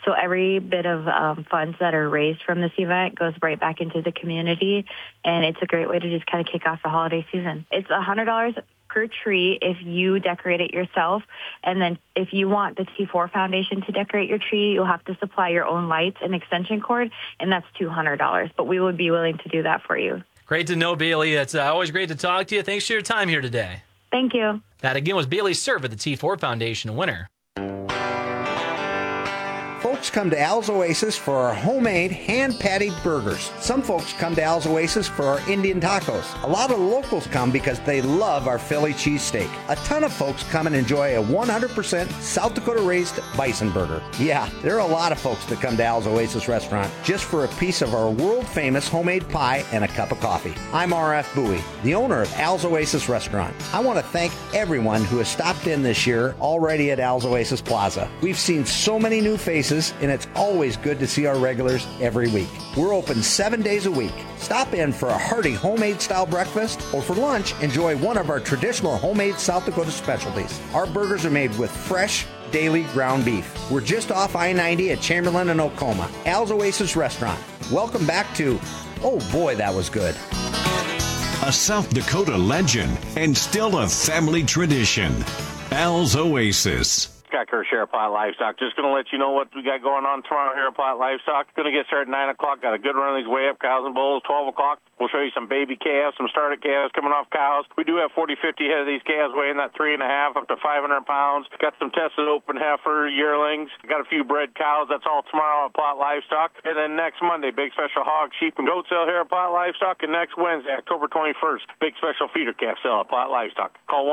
So every bit of funds that are raised from this event goes right back into the community, and it's a great way to just kind of kick off the holiday season. It's $100 per tree if you decorate it yourself, and then if you want the T4 Foundation to decorate your tree, you'll have to supply your own lights and extension cord, and that's $200, but we would be willing to do that for you. Great to know, Bailey. It's always great to talk to you. Thanks for your time here today. Thank you. That again was Bailey Serve at the T4 Foundation winner. Folks come to Al's Oasis for our homemade, hand-patted burgers. Some folks come to Al's Oasis for our Indian tacos. A lot of the locals come because they love our Philly cheesesteak. A ton of folks come and enjoy a 100% South Dakota-raised bison burger. Yeah, there are a lot of folks that come to Al's Oasis restaurant just for a piece of our world-famous homemade pie and a cup of coffee. I'm R.F. Bowie, the owner of Al's Oasis restaurant. I want to thank everyone who has stopped in this year already at Al's Oasis Plaza. We've seen so many new faces, and it's always good to see our regulars every week. We're open 7 days a week. Stop in for a hearty homemade-style breakfast, or for lunch, enjoy one of our traditional homemade South Dakota specialties. Our burgers are made with fresh, daily ground beef. We're just off I-90 at Chamberlain and Oklahoma. Al's Oasis Restaurant. Welcome back to, oh boy, that was good. A South Dakota legend and still a family tradition. Al's Oasis. Scott Kirsch here at Platte Livestock. Just going to let you know what we got going on tomorrow here at Platte Livestock. Going to get started at 9 o'clock. Got a good run of these way up cows and bulls. 12 o'clock, we'll show you some baby calves, some started calves coming off cows. We do have 40, 50 head of these calves weighing that 3.5 up to 500 pounds. Got some tested open heifer yearlings. Got a few bred cows. That's all tomorrow at Platte Livestock. And then next Monday, big special hog, sheep, and goat sale here at Platte Livestock. And next Wednesday, October 21st, big special feeder calf sale at Platte Livestock. Call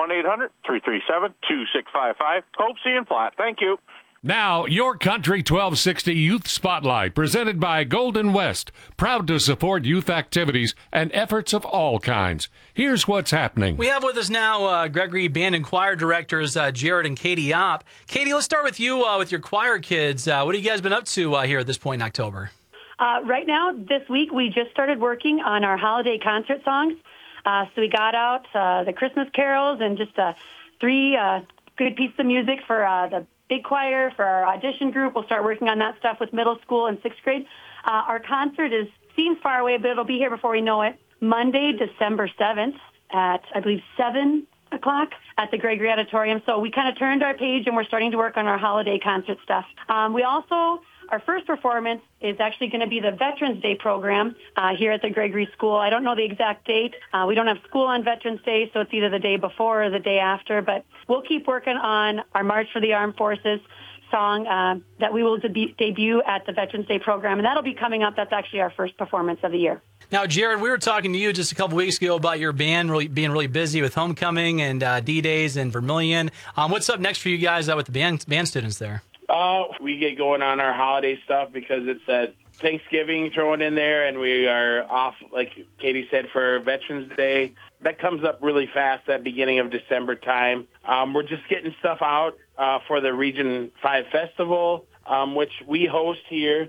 1-800-337-2655. Hope see you in Platte. Thank you. Now, your Country 1260 Youth Spotlight, presented by Golden West, proud to support youth activities and efforts of all kinds. Here's what's happening. We have with us now Gregory Band and Choir Directors Jared and Katie Opp. Katie, let's start with you with your choir kids. What have you guys been up to here at this point in October? Right now, this week, we just started working on our holiday concert songs. So we got out the Christmas carols and just 3 good pieces of music for the big choir, for our audition group. We'll start working on that stuff with middle school and 6th grade. Our concert seems far away, but it'll be here before we know it. Monday, December 7th at, I believe, 7 o'clock at the Gregory Auditorium. So we kind of turned our page and we're starting to work on our holiday concert stuff. We also, our first performance is actually going to be the Veterans Day program here at the Gregory School. I don't know the exact date. We don't have school on Veterans Day, so it's either the day before or the day after. But we'll keep working on our March for the Armed Forces song that we will debut at the Veterans Day program. And that'll be coming up. That's actually our first performance of the year. Now, Jared, we were talking to you just a couple weeks ago about your band being really busy with homecoming and D-Days and Vermilion. What's up next for you guys with the band students there? We get going on our holiday stuff because it's Thanksgiving thrown in there, and we are off, like Katie said, for Veterans Day. That comes up really fast, that beginning of December time. We're just getting stuff out for the Region 5 Festival, which we host here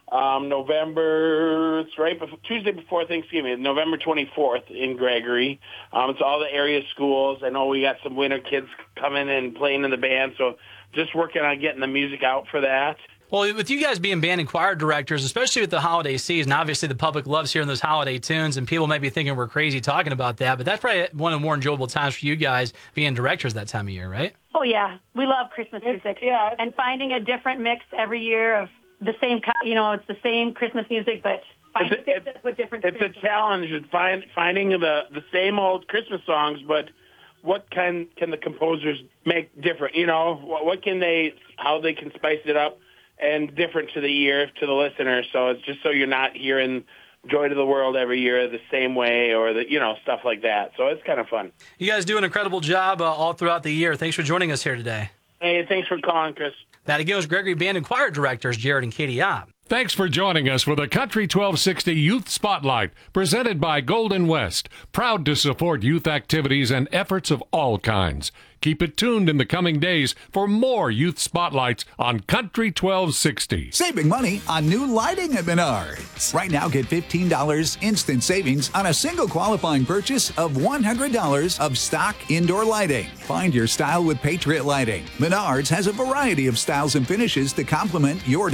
November, it's right before, Tuesday before Thanksgiving, November 24th in Gregory. It's all the area schools. I know we got some winter kids coming and playing in the band, so just working on getting the music out for that. Well, with you guys being band and choir directors, especially with the holiday season, obviously the public loves hearing those holiday tunes, and people may be thinking we're crazy talking about that, but that's probably one of the more enjoyable times for you guys being directors that time of year, right? Oh, yeah. We love Christmas music. Yeah. And finding a different mix every year of the same, it's the same Christmas music, but with different It's a challenge finding the same old Christmas songs, but what can the composers make different? What can how they can spice it up and different to the ear, to the listener. So it's just so you're not hearing Joy to the World every year the same way, or stuff like that. So it's kind of fun. You guys do an incredible job all throughout the year. Thanks for joining us here today. Hey, thanks for calling, Chris. That again was Gregory Band and Choir Directors Jared and Katie Opp. Thanks for joining us for the Country 1260 Youth Spotlight, presented by Golden West, proud to support youth activities and efforts of all kinds. Keep it tuned in the coming days for more youth spotlights on Country 1260. Saving money on new lighting at Menards. Right now, get $15 instant savings on a single qualifying purchase of $100 of stock indoor lighting. Find your style with Patriot Lighting. Menards has a variety of styles and finishes to complement your